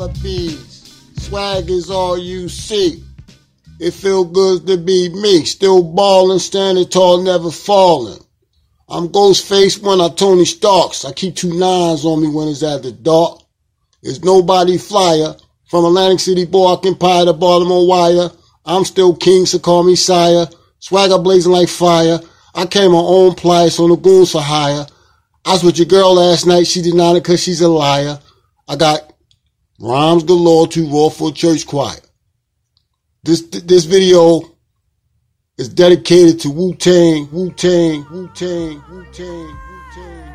wannabes. Swag is all you see. It feel good to be me. Still ballin', standing tall, never falling. I'm Ghostface when I Tony Starks. I keep 2 9s on me when it's after dark. There's nobody flyer. From Atlantic City, Bork Empire to Baltimore Wire. I'm still king, so call me sire. Swagger blazing like fire. I came my own place on the goons for hire. I was with your girl last night. She denied it because she's a liar. I got rhymes galore too raw for a church choir. This video is dedicated to Wu-Tang, Wu-Tang, Wu-Tang, Wu-Tang.